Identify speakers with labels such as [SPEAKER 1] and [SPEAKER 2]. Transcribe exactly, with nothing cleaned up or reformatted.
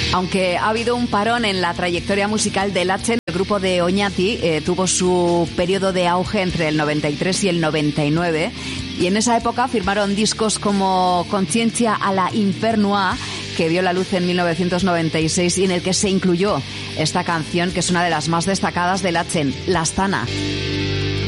[SPEAKER 1] Aunque ha habido un parón en la trayectoria musical de Lachen, el grupo de Oñati eh, tuvo su periodo de auge entre el noventa y tres y el noventa y nueve, y en esa época firmaron discos como Conscientia a la Infernua, que vio la luz en mil novecientos noventa y seis y en el que se incluyó esta canción, que es una de las más destacadas de Lachen, L'Astana.